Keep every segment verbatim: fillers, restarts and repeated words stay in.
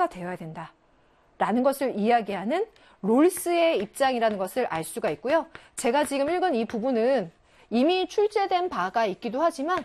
상태가 되어야 된다 라는 것을 이야기하는 롤스의 입장이라는 것을 알 수가 있고요. 제가 지금 읽은 이 부분은 이미 출제된 바가 있기도 하지만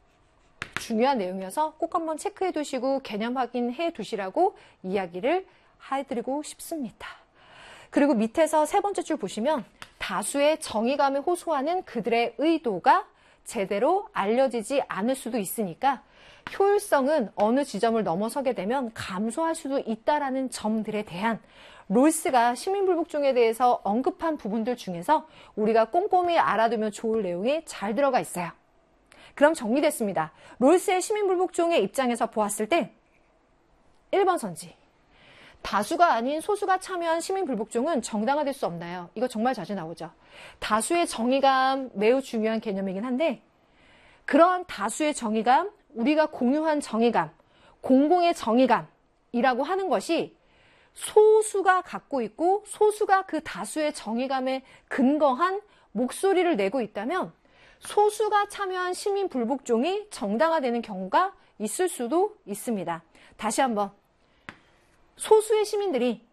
중요한 내용이어서 꼭 한번 체크해 두시고 개념 확인해 두시라고 이야기를 해드리고 싶습니다. 그리고 밑에서 세 번째 줄 보시면 다수의 정의감을 호소하는 그들의 의도가 제대로 알려지지 않을 수도 있으니까 효율성은 어느 지점을 넘어서게 되면 감소할 수도 있다라는 점들에 대한 롤스가 시민불복종에 대해서 언급한 부분들 중에서 우리가 꼼꼼히 알아두면 좋을 내용이 잘 들어가 있어요. 그럼 정리됐습니다. 롤스의 시민불복종의 입장에서 보았을 때 일 번 선지. 다수가 아닌 소수가 참여한 시민불복종은 정당화될 수 없나요? 이거 정말 자주 나오죠. 다수의 정의감 매우 중요한 개념이긴 한데 그러한 다수의 정의감, 우리가 공유한 정의감, 공공의 정의감이라고 하는 것이 소수가 갖고 있고 소수가 그 다수의 정의감에 근거한 목소리를 내고 있다면 소수가 참여한 시민불복종이 정당화되는 경우가 있을 수도 있습니다. 다시 한번 소수의 시민들이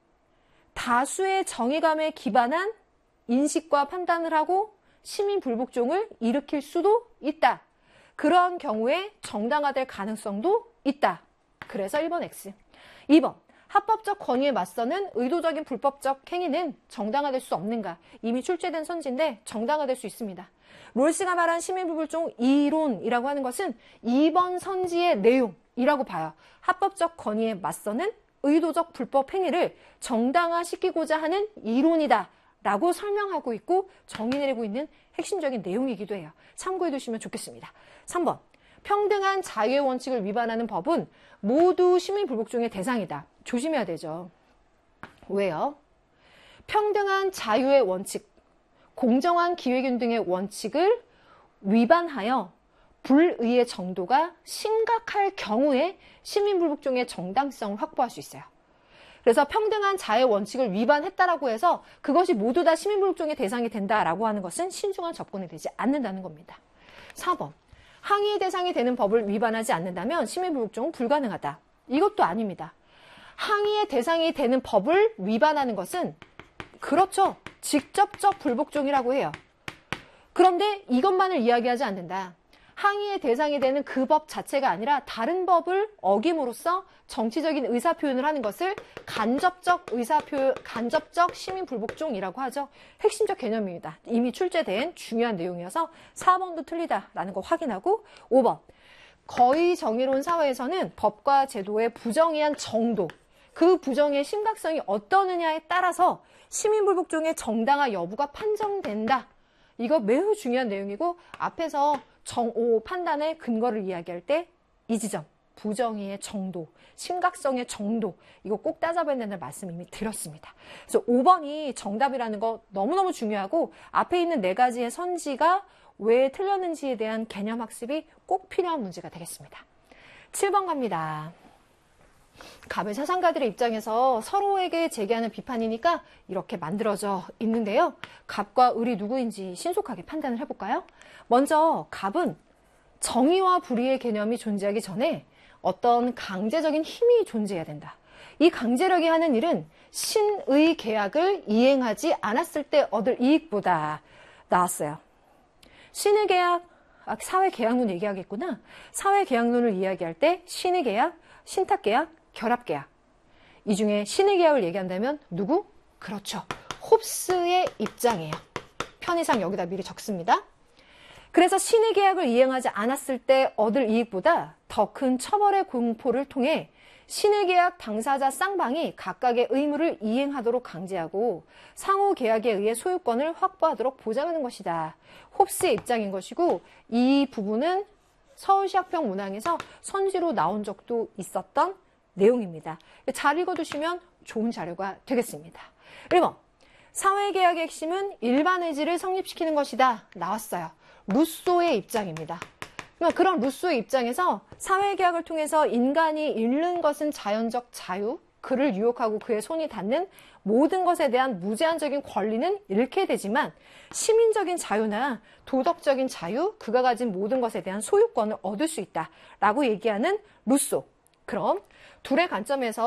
다수의 정의감에 기반한 인식과 판단을 하고 시민불복종을 일으킬 수도 있다. 그러한 경우에 정당화될 가능성도 있다. 그래서 일 번 X. 이 번. 합법적 권위에 맞서는 의도적인 불법적 행위는 정당화될 수 없는가? 이미 출제된 선지인데 정당화될 수 있습니다. 롤스가 말한 시민불복종 이론이라고 하는 것은 이 번 선지의 내용이라고 봐요. 합법적 권위에 맞서는 의도적 불법 행위를 정당화시키고자 하는 이론이다 라고 설명하고 있고 정의 내리고 있는 핵심적인 내용이기도 해요. 참고해 두시면 좋겠습니다. 삼 번. 평등한 자유의 원칙을 위반하는 법은 모두 시민불복종의 대상이다. 조심해야 되죠. 왜요? 평등한 자유의 원칙, 공정한 기회균 등의 원칙을 위반하여 불의의 정도가 심각할 경우에 시민불복종의 정당성을 확보할 수 있어요. 그래서 평등한 자유의 원칙을 위반했다라고 해서 그것이 모두 다 시민불복종의 대상이 된다라고 하는 것은 신중한 접근이 되지 않는다는 겁니다. 사 번. 항의의 대상이 되는 법을 위반하지 않는다면 시민불복종은 불가능하다. 이것도 아닙니다. 항의의 대상이 되는 법을 위반하는 것은 그렇죠. 직접적 불복종이라고 해요. 그런데 이것만을 이야기하지 않는다. 항의의 대상이 되는 그 법 자체가 아니라 다른 법을 어김으로써 정치적인 의사표현을 하는 것을 간접적 의사표, 간접적 시민불복종이라고 하죠. 핵심적 개념입니다. 이미 출제된 중요한 내용이어서 사 번도 틀리다라는 거 확인하고 오 번. 거의 정의로운 사회에서는 법과 제도의 부정의한 정도, 그 부정의 심각성이 어떠느냐에 따라서 시민불복종의 정당화 여부가 판정된다. 이거 매우 중요한 내용이고 앞에서 정오 판단의 근거를 이야기할 때 이 지점, 부정의의 정도, 심각성의 정도 이거 꼭 따져봐야 된다는 말씀 이미 드렸습니다. 그래서 오 번이 정답이라는 거 너무너무 중요하고 앞에 있는 네 가지의 선지가 왜 틀렸는지에 대한 개념 학습이 꼭 필요한 문제가 되겠습니다. 칠 번 갑니다. 갑의 사상가들의 입장에서 서로에게 제기하는 비판이니까 이렇게 만들어져 있는데요. 갑과 을이 누구인지 신속하게 판단을 해볼까요? 먼저 갑은 정의와 불의의 개념이 존재하기 전에 어떤 강제적인 힘이 존재해야 된다. 이 강제력이 하는 일은 신의 계약을 이행하지 않았을 때 얻을 이익보다 나왔어요. 신의 계약, 아, 사회계약론 얘기하겠구나. 사회계약론을 이야기할 때 신의 계약, 신탁계약, 결합계약. 이 중에 신의 계약을 얘기한다면 누구? 그렇죠. 홉스의 입장이에요. 편의상 여기다 미리 적습니다. 그래서 신의 계약을 이행하지 않았을 때 얻을 이익보다 더 큰 처벌의 공포를 통해 신의 계약 당사자 쌍방이 각각의 의무를 이행하도록 강제하고 상호 계약에 의해 소유권을 확보하도록 보장하는 것이다. 홉스의 입장인 것이고 이 부분은 서울시학평 문항에서 선지로 나온 적도 있었던 내용입니다. 잘 읽어두시면 좋은 자료가 되겠습니다. 일 번. 사회계약의 핵심은 일반 의지를 성립시키는 것이다. 나왔어요. 루소의 입장입니다. 그런 루소의 입장에서 사회계약을 통해서 인간이 잃는 것은 자연적 자유, 그를 유혹하고 그의 손이 닿는 모든 것에 대한 무제한적인 권리는 잃게 되지만 시민적인 자유나 도덕적인 자유, 그가 가진 모든 것에 대한 소유권을 얻을 수 있다라고 얘기하는 루소. 그럼 둘의 관점에서